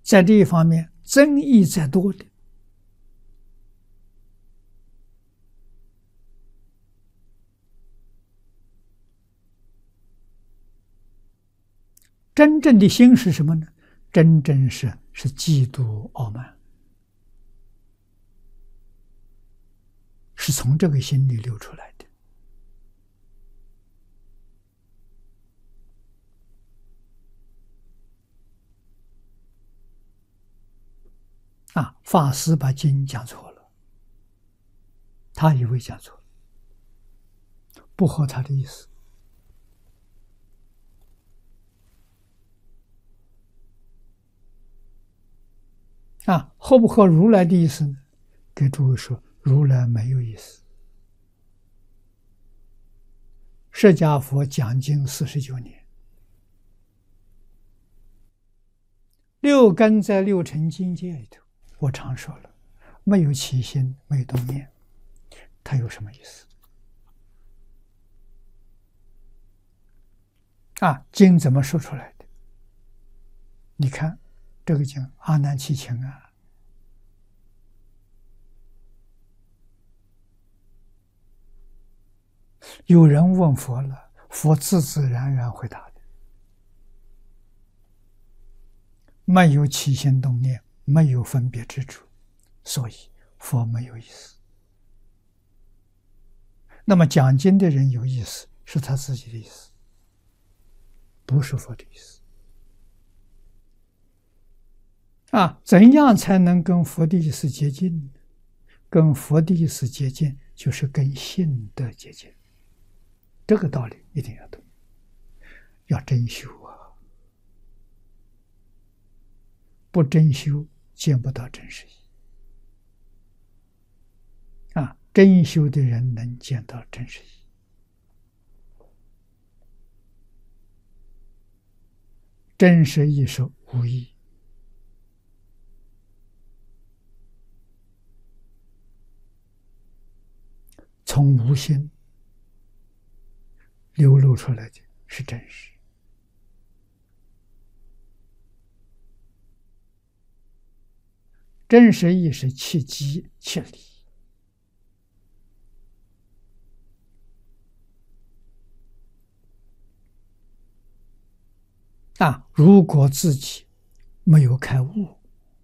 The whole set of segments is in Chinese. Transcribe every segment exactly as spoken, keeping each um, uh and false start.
在这一方面争议再多的，真正的心是什么呢？真正是是嫉妒傲慢，是从这个心里流出来的。啊，法师把经讲错了，他以为讲错了，不合他的意思。啊，合不合如来的意思呢？给诸位说，如来没有意思。释迦佛讲经四十九年，六根在六尘境界里头，我常说了，没有起心，没有动念，它有什么意思？啊，经怎么说出来的？你看这个经阿难弃请啊，有人问佛了，佛自自然然回答的，没有起心动念，没有分别之处，所以佛没有意思。那么讲经的人有意思，是他自己的意思，不是佛的意思。啊，怎样才能跟佛的意思接近呢？跟佛的意思接近，就是跟性德接近。这个道理一定要懂，要真修啊！不真修，见不到真实义。啊，真修的人能见到真实义。真实义是无义。从无心流露出来的是真实。真实义是切机切理。啊，如果自己没有开悟，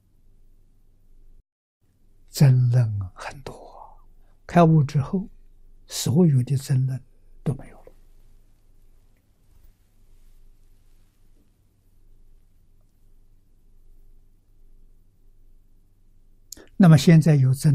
争论很多。开悟之后，所有的争论都没有了。那么现在有争